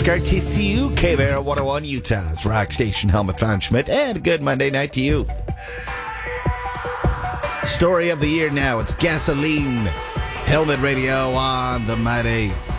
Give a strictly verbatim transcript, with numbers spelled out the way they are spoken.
Oscar T C U, K B R one oh one, Utah's rock station. Helmut Van Schmidt, and a good Monday night to you. Story of the year now, it's Gasoline. Helmet Radio on the Mighty